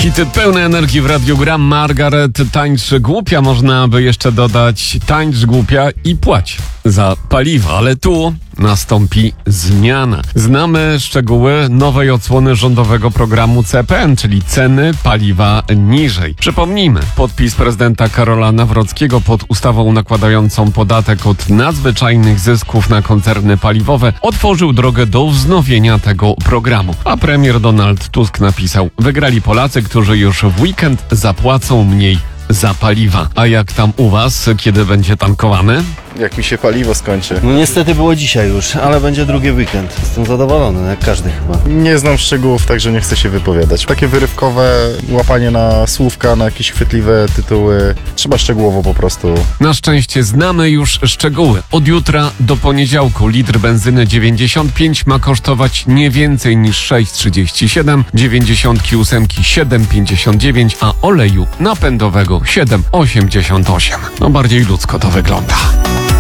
Hity pełne energii w Radiu Gram. Margaret tańczy głupia, można by jeszcze dodać tańcz głupia i płać za paliwo, ale tu nastąpi zmiana. Znamy szczegóły nowej odsłony rządowego programu CPN, czyli ceny paliwa niżej. Przypomnijmy, podpis prezydenta Karola Nawrockiego pod ustawą nakładającą podatek od nadzwyczajnych zysków na koncerny paliwowe otworzył drogę do wznowienia tego programu. A premier Donald Tusk napisał: wygrali Polacy, którzy już w weekend zapłacą mniej za paliwa. A jak tam u was, kiedy będzie tankowane? Jak mi się paliwo skończy. No niestety było dzisiaj już, ale będzie drugi weekend. Jestem zadowolony, jak każdy chyba. Nie znam szczegółów, także nie chcę się wypowiadać. Takie wyrywkowe łapanie na słówka, na jakieś chwytliwe tytuły. Trzeba szczegółowo po prostu. Na szczęście znamy już szczegóły. Od jutra do poniedziałku litr benzyny 95 ma kosztować nie więcej niż 6,37, 98 7,59, a oleju napędowego 7,88. No bardziej ludzko to wygląda.